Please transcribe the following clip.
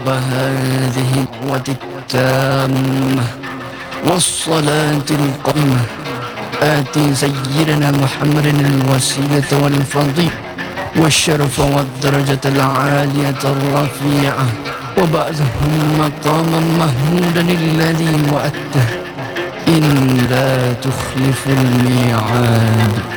هذه الدعوة التامة والصلاة القائمة آتي سيدنا محمد الوسيلة والفضيلة والشرف والدرجة العالية الرفيعة وبعثهم مقاما محمودا الذي وعدته إن لا تخلف الميعاد.